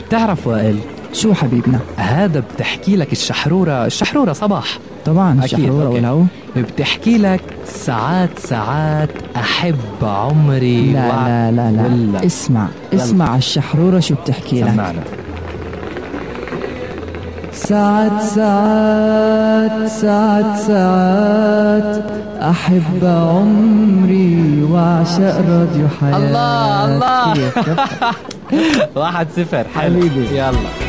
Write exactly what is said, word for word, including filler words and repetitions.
بتعرف وائل شو حبيبنا؟ هذا بتحكي لك الشحرورة الشحرورة صباح طبعا الشحرورة والهو بتحكي لك ساعات ساعات أحب عمري. لا وع... لا لا لا ولا. اسمع يلا. اسمع الشحرورة شو بتحكي لك. سمعنا. ساعات ساعات ساعات ساعات أحب عمري وأعشق راديو حياة. الله الله كيف كيف واحد صفر حبيبي. يلا